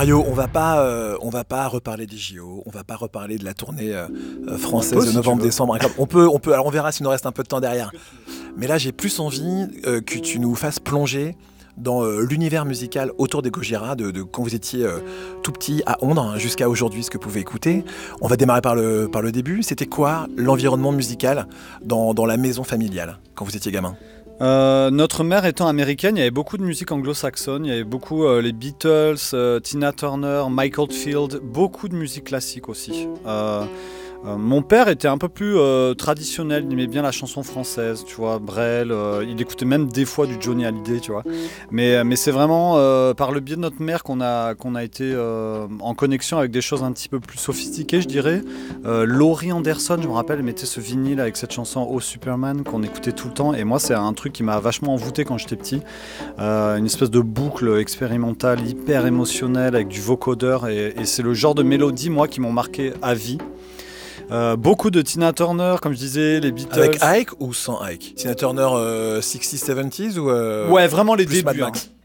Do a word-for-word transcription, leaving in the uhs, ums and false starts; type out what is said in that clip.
Mario, on va pas, euh, on va pas reparler des J O, on va pas reparler de la tournée euh, euh, française peut, de si novembre-décembre. On peut, on peut. Alors on verra s'il nous reste un peu de temps derrière. Mais là, j'ai plus envie euh, que tu nous fasses plonger dans euh, l'univers musical autour des Gojira, de, de quand vous étiez euh, tout petit à Ondre hein, jusqu'à aujourd'hui, ce que vous pouvez écouter. On va démarrer par le, par le début. C'était quoi l'environnement musical dans, dans la maison familiale quand vous étiez gamin? Euh, notre mère étant américaine, il y avait beaucoup de musique anglo-saxonne, il y avait beaucoup euh, les Beatles, euh, Tina Turner, Michael Field, beaucoup de musique classique aussi. Euh, euh, mon père était un peu plus euh, traditionnel, il aimait bien la chanson française, tu vois, Brel, euh, il écoutait même des fois du Johnny Hallyday, tu vois. Mais, mais c'est vraiment euh, par le biais de notre mère qu'on a, qu'on a été euh, en connexion avec des choses un petit peu plus sophistiquées, je dirais. Euh, Laurie Anderson, je me rappelle, elle mettait ce vinyle avec cette chanson Oh Superman qu'on écoutait tout le temps. Et moi, c'est un truc qui m'a vachement envoûté quand j'étais petit. Euh, une espèce de boucle expérimentale, hyper émotionnelle, avec du vocodeur. Et, et c'est le genre de mélodie, moi, qui m'ont marqué à vie. Euh, beaucoup de Tina Turner, comme je disais, les Beatles. Avec Ike ou sans Ike? Tina Turner euh, sixties, seventies ou euh, Ouais, vraiment les plus Mad débuts. Hein. Max?